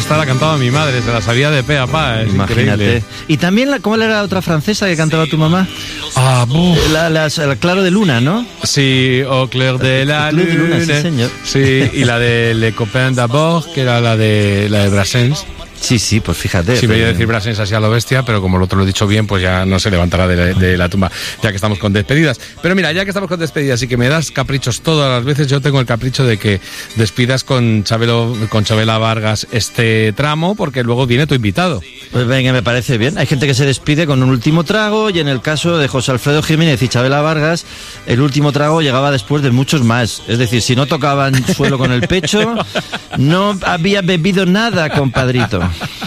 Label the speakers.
Speaker 1: esta la cantaba mi madre, se la sabía de pe a pa, es
Speaker 2: Imagínate.
Speaker 1: increíble.
Speaker 2: Y también, ¿cómo era la otra francesa que cantaba tu mamá?
Speaker 1: Ah, buf.
Speaker 2: La Claro de Luna, ¿no?
Speaker 1: Sí, Au clair de la
Speaker 2: Clair de Luna,
Speaker 1: lune.
Speaker 2: sí, señor.
Speaker 1: Sí, y la de Le Copain d'abord, que era la de Brassens.
Speaker 2: Sí, pues fíjate.
Speaker 1: Sí, me iba a decir Brassens así a lo bestia, pero como el otro lo he dicho bien, pues ya no se levantará de la tumba, ya que estamos con despedidas. Pero mira, ya que estamos con despedidas y que me das caprichos todas las veces, yo tengo el capricho de que despidas con Chabela Vargas este tramo, porque luego viene tu invitado.
Speaker 2: Pues venga, me parece bien. Hay gente que se despide con un último trago y en el caso de José Alfredo Jiménez y Chabela Vargas, el último trago llegaba después de muchos más. Es decir, si no tocaban suelo con el pecho, no había bebido nada, compadrito.